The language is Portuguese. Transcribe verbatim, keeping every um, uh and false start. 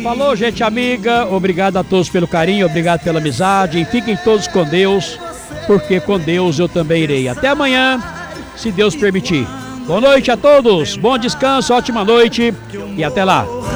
Falou, gente amiga, obrigado a todos pelo carinho, obrigado pela amizade, e fiquem todos com Deus, porque com Deus eu também irei. Até amanhã, se Deus permitir. Boa noite a todos, bom descanso, ótima noite e até lá.